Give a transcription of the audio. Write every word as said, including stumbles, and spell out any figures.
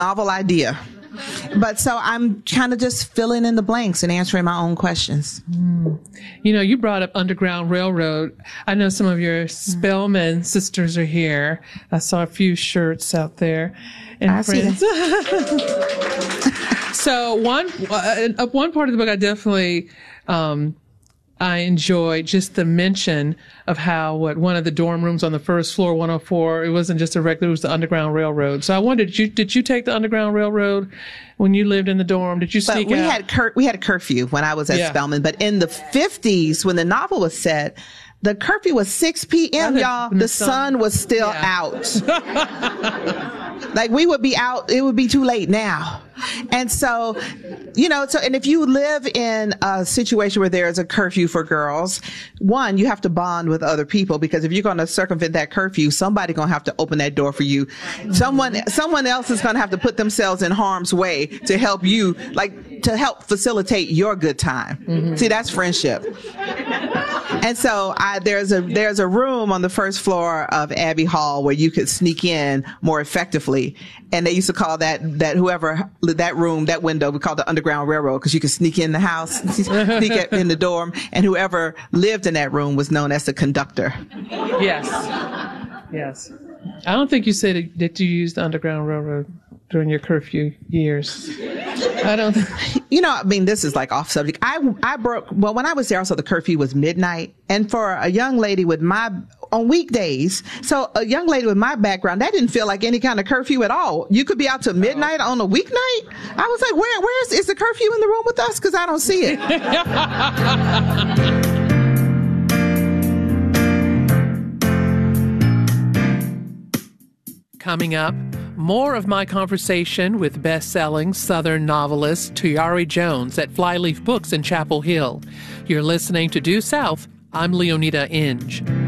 novel idea. But so I'm kind of just filling in the blanks and answering my own questions. Mm. You know, you brought up Underground Railroad. I know some of your Spelman sisters are here. I saw a few shirts out there. And I friends. see that. So one, uh, one part of the book I definitely, um, I enjoyed just the mention of how what one of the dorm rooms on the first floor, one oh four, it wasn't just a regular, it was the Underground Railroad. So I wondered, did you, did you take the Underground Railroad when you lived in the dorm? Did you sneak but we out? Had cur- we had a curfew when I was at Yeah. Spelman, but in the fifties, when the novel was set, the curfew was six p.m., y'all. The, the sun, sun was still yeah. out. Like, we would be out, it would be too late now. And so, you know, so, and if you live in a situation where there's a curfew for girls, one, you have to bond with other people, because if you're going to circumvent that curfew, somebody's going to have to open that door for you. Someone, someone else is going to have to put themselves in harm's way to help you, like, to help facilitate your good time. Mm-hmm. See, that's friendship. And so I, there's a, there's a room on the first floor of Abbey Hall where you could sneak in more effectively. And they used to call that, that whoever, that room, that window, we called the Underground Railroad, because you could sneak in the house, sneak in the dorm, and whoever lived in that room was known as the conductor. Yes. Yes. I don't think you said that you used the Underground Railroad during your curfew years. I don't. You know, I mean, this is like off subject. I, I broke, well, when I was there, also the curfew was midnight. And for a young lady with my, on weekdays, so a young lady with my background, that didn't feel like any kind of curfew at all. You could be out till midnight on a weeknight. I was like, where, where is, is the curfew in the room with us? Because I don't see it. Coming up, more of my conversation with best-selling Southern novelist Tayari Jones at Flyleaf Books in Chapel Hill. You're listening to Due South. I'm Leonida Inge.